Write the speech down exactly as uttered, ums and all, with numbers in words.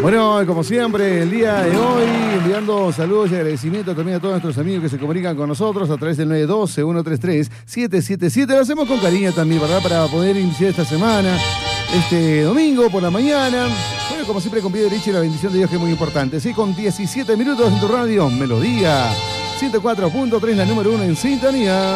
Bueno, como siempre, el día de hoy, enviando saludos y agradecimientos también a todos nuestros amigos que se comunican con nosotros a través del nueve uno dos, uno tres tres, siete siete siete. Lo hacemos con cariño también, ¿verdad? Para poder iniciar esta semana, este domingo por la mañana. Bueno, como siempre, con Pío Derecho y la bendición de Dios, que es muy importante. Sí, con diecisiete minutos en tu radio, Melodía ciento cuatro punto tres, la número uno en sintonía.